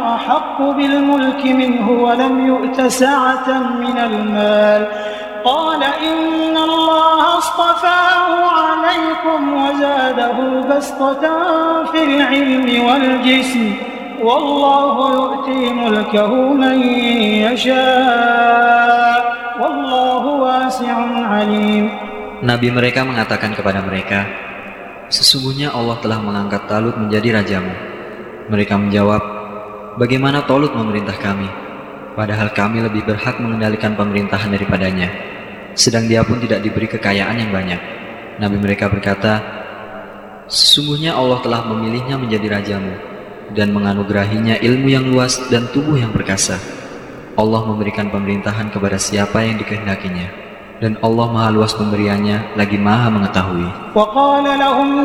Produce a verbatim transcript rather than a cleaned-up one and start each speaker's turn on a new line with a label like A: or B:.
A: أحق بالملك منه ولم يؤت سعة من المال قال إن الله اصطفاه عليكم وزاده بسطة في العلم والجسم والله يؤتي ملكه من يشاء والله واسع عليم.
B: Nabi mereka mengatakan kepada mereka, sesungguhnya Allah telah mengangkat Talut menjadi rajamu. Mereka menjawab, bagaimana Talut memerintah kami, padahal kami lebih berhak mengendalikan pemerintahan daripadanya, sedang dia pun tidak diberi kekayaan yang banyak. Nabi mereka berkata, sesungguhnya Allah telah memilihnya menjadi rajamu dan menganugerahinya ilmu yang luas dan tubuh yang perkasa. Allah memberikan pemerintahan kepada siapa yang dikehendakinya, dan Allah maha luas pemberiannya lagi maha mengetahui.